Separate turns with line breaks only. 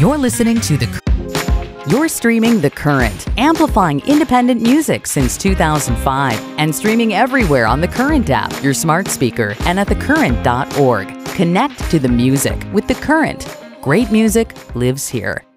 You're listening to You're streaming The Current, amplifying independent music since 2005 and streaming everywhere on The Current app, your smart speaker, and at thecurrent.org. Connect to the music with The Current. Great music lives here.